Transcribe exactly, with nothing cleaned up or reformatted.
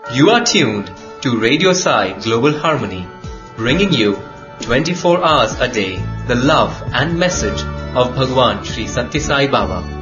You are tuned to Radio Sai Global Harmony, bringing you twenty-four hours a day the love and message of Bhagwan Sri Satya Sai Baba.